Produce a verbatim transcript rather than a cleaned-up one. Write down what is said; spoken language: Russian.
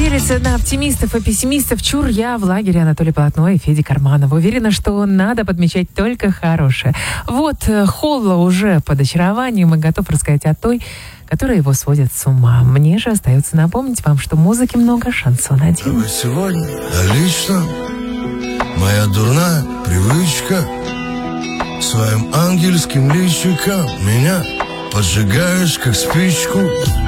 делится на оптимистов и пессимистов. Чур я в лагере Анатолия Полотно и Феди Карманова. Уверена, что надо подмечать только хорошее. Вот Холла уже под очарованием и готов рассказать о той, которая его сводит с ума. Мне же остается напомнить вам, что музыки много, шансон один. А сегодня лично моя дурная привычка своим ангельским личиком меня поджигаешь, как спичку.